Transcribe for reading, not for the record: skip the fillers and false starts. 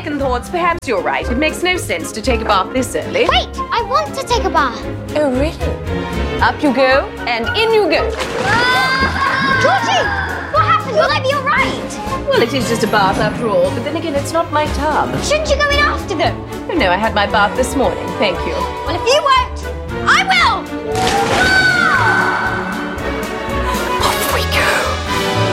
second thoughts, perhaps you're right. It makes no sense to take a bath this early. Wait, I want to take a bath. Oh, really? Up you go, and in you go. Georgie, what happened? Will I be all right? Well, it is just a bath after all, but then again, it's not my tub. Shouldn't you go in after them? Oh, no, I had my bath this morning, thank you. Well, if you won't